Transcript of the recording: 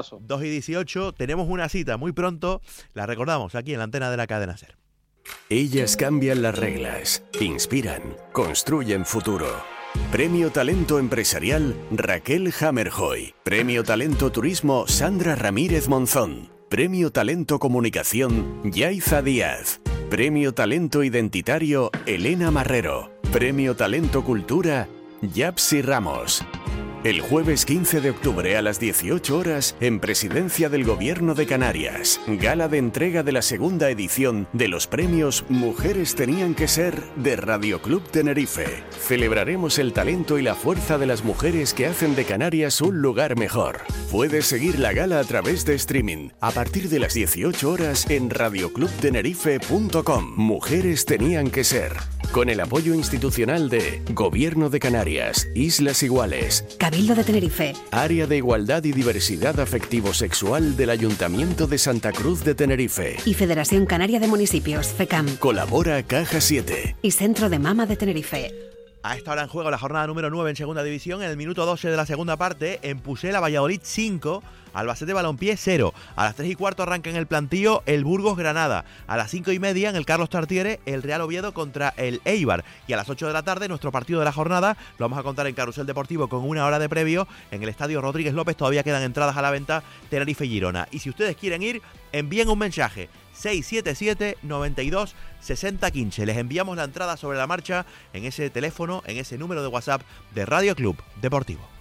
2:18, tenemos una cita muy pronto, la recordamos aquí en la antena de la cadena SER. Ellas cambian las reglas, inspiran, construyen futuro. Premio Talento Empresarial Raquel Hammerjoy. Premio Talento Turismo Sandra Ramírez Monzón. Premio Talento Comunicación Yaiza Díaz. Premio Talento Identitario Elena Marrero. Premio Talento Cultura Yapsi Ramos. El jueves 15 de octubre a las 18 horas en Presidencia del Gobierno de Canarias, gala de entrega de la segunda edición de los premios Mujeres Tenían que Ser de Radio Club Tenerife. Celebraremos el talento y la fuerza de las mujeres que hacen de Canarias un lugar mejor. Puedes seguir la gala a través de streaming a partir de las 18 horas en radioclubtenerife.com. Mujeres Tenían que Ser, con el apoyo institucional de Gobierno de Canarias, Islas Iguales, Cabildo de Tenerife, Área de Igualdad y Diversidad Afectivo-Sexual del Ayuntamiento de Santa Cruz de Tenerife y Federación Canaria de Municipios, FECAM. Colabora Caja 7 y Centro de Mama de Tenerife. A esta hora en juego la jornada número 9 en segunda división. En el minuto 12 de la segunda parte, en Pucela, Valladolid 5, Albacete Balompié 0. A las 3:15 arranca en el plantío el Burgos Granada. A las 5:30 en el Carlos Tartiere, el Real Oviedo contra el Eibar. Y a las 8 de la tarde, nuestro partido de la jornada lo vamos a contar en Carrusel Deportivo con una hora de previo en el Estadio Rodríguez López. Todavía quedan entradas a la venta, Tenerife y Girona. Y si ustedes quieren ir, envíen un mensaje 677 92 60 15. Les enviamos la entrada sobre la marcha en ese teléfono, en ese número de WhatsApp de Radio Club Deportivo.